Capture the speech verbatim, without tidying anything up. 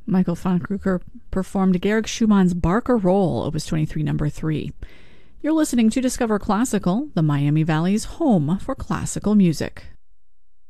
Michael Frankrücker performed Georg Schumann's Barker Roll, Opus twenty-three, number three. You're listening to Discover Classical, the Miami Valley's home for classical music.